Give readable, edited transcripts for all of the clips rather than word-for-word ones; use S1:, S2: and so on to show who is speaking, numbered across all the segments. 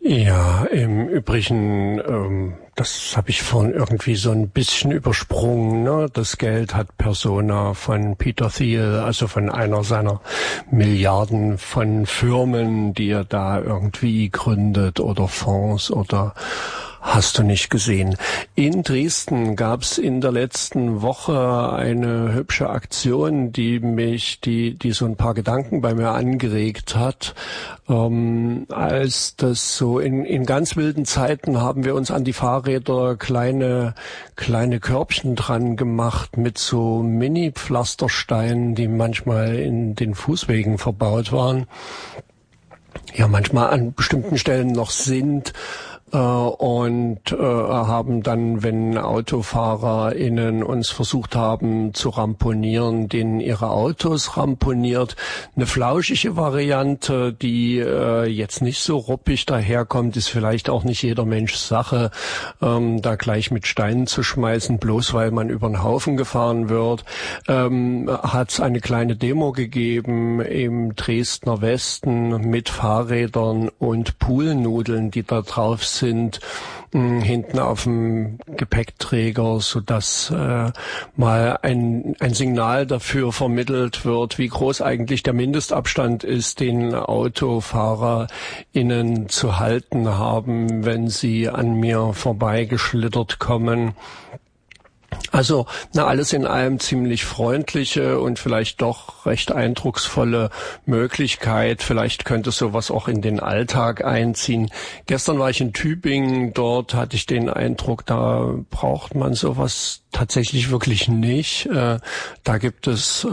S1: Ja, im Übrigen, das habe ich vorhin irgendwie so ein bisschen übersprungen, ne? Das Geld hat Persona von Peter Thiel, also von einer seiner Milliarden von Firmen, die er da irgendwie gründet, oder Fonds oder hast du nicht gesehen. In Dresden gab es in der letzten Woche eine hübsche Aktion, die so ein paar Gedanken bei mir angeregt hat. Als das so in ganz wilden Zeiten haben wir uns an die Fahrräder kleine Körbchen dran gemacht mit so Mini-Pflastersteinen, die manchmal in den Fußwegen verbaut waren. Ja, manchmal an bestimmten Stellen noch sind. Und haben dann, wenn AutofahrerInnen uns versucht haben zu ramponieren, denen ihre Autos ramponiert. Eine flauschige Variante, die jetzt nicht so ruppig daherkommt, ist vielleicht auch nicht jeder Mensch Sache, da gleich mit Steinen zu schmeißen, bloß weil man über den Haufen gefahren wird. Hat es eine kleine Demo gegeben im Dresdner Westen mit Fahrrädern und Poolnudeln, die da drauf sind, hinten auf dem Gepäckträger, sodass mal ein Signal dafür vermittelt wird, wie groß eigentlich der Mindestabstand ist, den AutofahrerInnen zu halten haben, wenn sie an mir vorbeigeschlittert kommen. Also, alles in allem ziemlich freundliche und vielleicht doch recht eindrucksvolle Möglichkeit. Vielleicht könnte sowas auch in den Alltag einziehen. Gestern war ich in Tübingen. Dort hatte ich den Eindruck, da braucht man sowas tatsächlich wirklich nicht. Da gibt es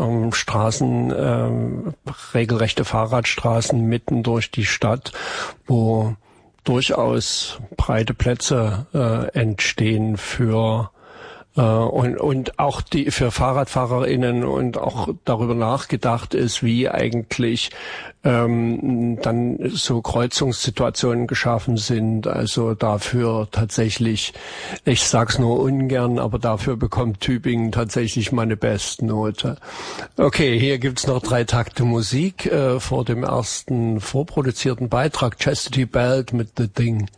S1: regelrechte Fahrradstraßen mitten durch die Stadt, wo durchaus breite Plätze entstehen für und auch die für FahrradfahrerInnen und auch darüber nachgedacht ist, wie eigentlich dann so Kreuzungssituationen geschaffen sind. Also dafür tatsächlich, ich sag's nur ungern, aber dafür bekommt Tübingen tatsächlich meine Bestnote. Okay, hier gibt's noch 3 Takte Musik vor dem ersten vorproduzierten Beitrag, Chastity Belt mit The Thing.